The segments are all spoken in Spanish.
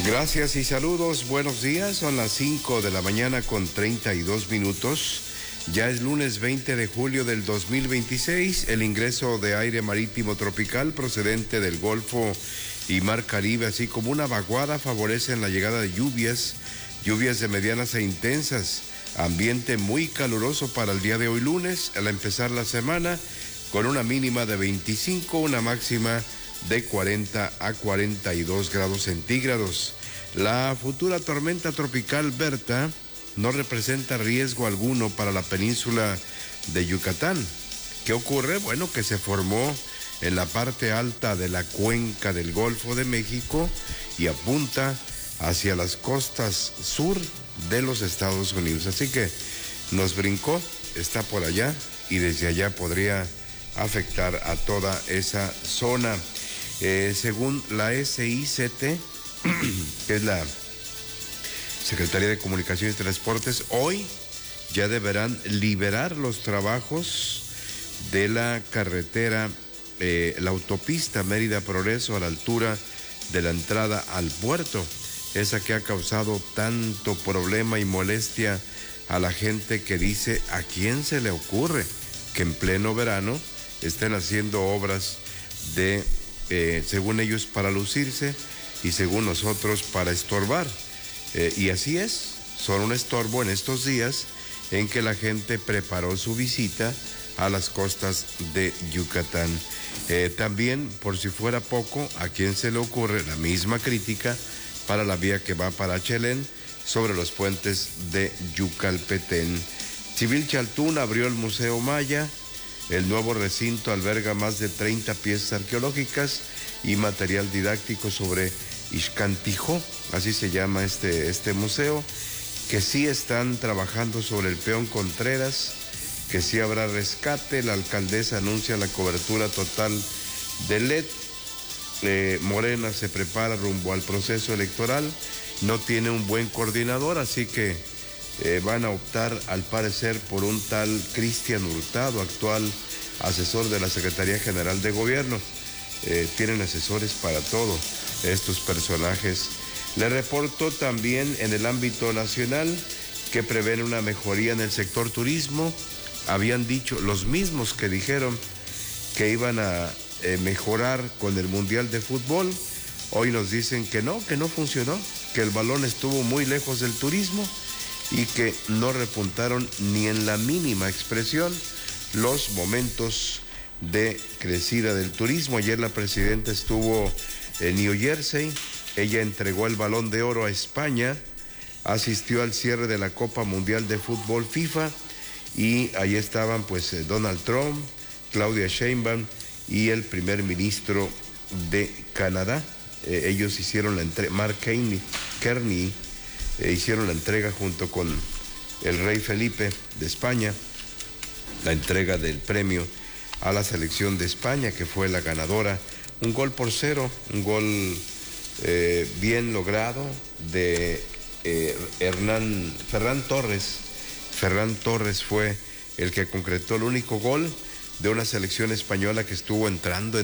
Gracias y saludos, buenos días, son las 5 de la mañana con 32 minutos. Ya es lunes 20 de julio del 2026, el ingreso de aire marítimo tropical procedente del Golfo y Mar Caribe, así como una vaguada, favorecen la llegada de lluvias de medianas e intensas. Ambiente muy caluroso para el día de hoy lunes, al empezar la semana, con una mínima de 25, una máxima de 40 a 42 grados centígrados. La futura tormenta tropical Berta no representa riesgo alguno para la península de Yucatán. ¿Qué ocurre? Bueno, que se formó en la parte alta de la cuenca del Golfo de México y apunta hacia las costas sur de los Estados Unidos. Así que nos brincó, está por allá y desde allá podría afectar a toda esa zona. Según la SICT, que es la Secretaría de Comunicaciones y Transportes, hoy ya deberán liberar los trabajos de la carretera, la autopista Mérida Progreso a la altura de la entrada al puerto, esa que ha causado tanto problema y molestia a la gente que dice, ¿a quién se le ocurre que en pleno verano estén haciendo obras de, según ellos, para lucirse y según nosotros para estorbar? Y así es, son un estorbo en estos días en que la gente preparó su visita a las costas de Yucatán. También, por si fuera poco, ¿a quién se le ocurre la misma crítica para la vía que va para Chelén sobre los puentes de Yucalpetén? Civilchaltún abrió el Museo Maya. El nuevo recinto alberga más de 30 piezas arqueológicas y material didáctico sobre Ixcantijó, así se llama este museo, que sí están trabajando sobre el peón Contreras, que sí habrá rescate. La alcaldesa anuncia la cobertura total de LED. Morena se prepara rumbo al proceso electoral, no tiene un buen coordinador, así que van a optar al parecer por un tal Cristian Hurtado, actual asesor de la Secretaría General de Gobierno. Tienen asesores para todo estos personajes. Le reporto también en el ámbito nacional que prevén una mejoría en el sector turismo. Habían dicho los mismos que dijeron que iban a mejorar con el Mundial de Fútbol. Hoy nos dicen que no funcionó, que el balón estuvo muy lejos del turismo y que no repuntaron ni en la mínima expresión los momentos de crecida del turismo. Ayer la presidenta estuvo en New Jersey, ella entregó el Balón de Oro a España, asistió al cierre de la Copa Mundial de Fútbol FIFA y ahí estaban pues Donald Trump, Claudia Sheinbaum y el primer ministro de Canadá. Ellos hicieron la entrega, Mark Carney, hicieron la entrega junto con el rey Felipe de España, la entrega del premio a la selección de España, que fue la ganadora. 1-0, un gol bien logrado de Ferran Torres. Ferran Torres fue el que concretó el único gol de una selección española que estuvo entrando,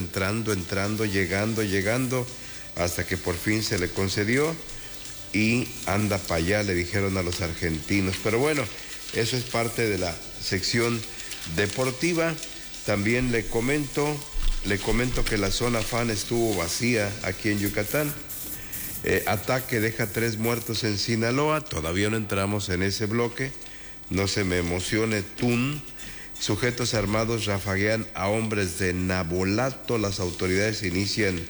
llegando, hasta que por fin se le concedió. Y anda para allá, le dijeron a los argentinos. Pero bueno, eso es parte de la sección deportiva. También le comento que la zona fan estuvo vacía aquí en Yucatán. Ataque deja 3 muertos en Sinaloa. Todavía no entramos en ese bloque. No se me emocione, Tun. Sujetos armados rafaguean a hombres de Nabolato. Las autoridades inician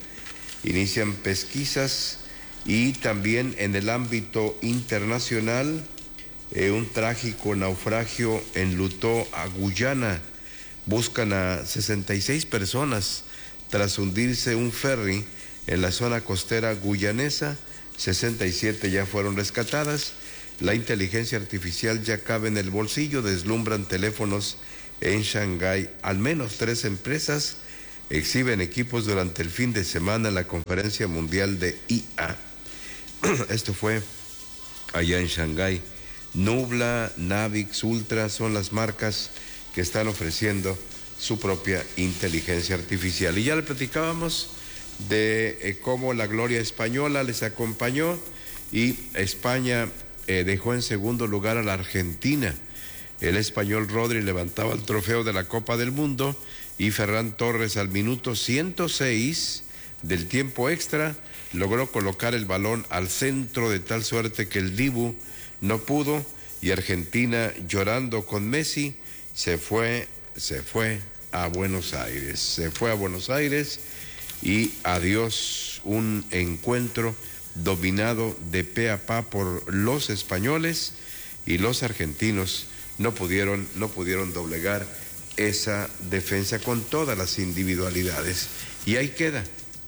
pesquisas. Y también en el ámbito internacional, un trágico naufragio enlutó a Guyana. Buscan a 66 personas tras hundirse un ferry en la zona costera guyanesa. 67 ya fueron rescatadas. La inteligencia artificial ya cabe en el bolsillo. Deslumbran teléfonos en Shanghái. Al menos 3 empresas exhiben equipos durante el fin de semana en la Conferencia Mundial de IA. Esto fue allá en Shanghái. Nubla, Navix, Ultra son las marcas que están ofreciendo su propia inteligencia artificial. Y ya le platicábamos de cómo la gloria española les acompañó y España dejó en segundo lugar a la Argentina. El español Rodri levantaba el trofeo de la Copa del Mundo y Ferran Torres al minuto 106 del tiempo extra logró colocar el balón al centro de tal suerte que el Dibu no pudo y Argentina, llorando con Messi, se fue a Buenos Aires. Se fue a Buenos Aires y adiós, un encuentro dominado de pe a pa por los españoles, y los argentinos no pudieron doblegar esa defensa con todas las individualidades. Y ahí queda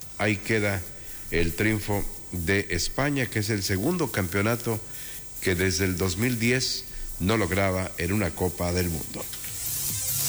el triunfo de España, que es el segundo campeonato que desde el 2010 no lograba en una Copa del Mundo.